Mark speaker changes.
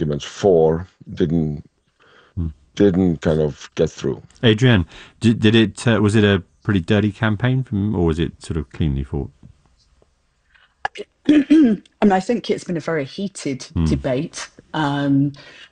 Speaker 1: arguments for didn't kind of get through.
Speaker 2: Adrienne, did it was it a pretty dirty campaign from, or was it sort of cleanly fought?
Speaker 3: I mean, I think it's been a very heated debate.